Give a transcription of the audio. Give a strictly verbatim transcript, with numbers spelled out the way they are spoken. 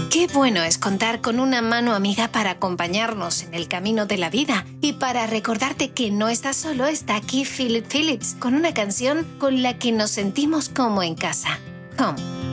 Qué bueno es contar con una mano amiga para acompañarnos en el camino de la vida. Y para recordarte que no estás solo, está aquí Philip Phillips con una canción con la que nos sentimos como en casa. Home.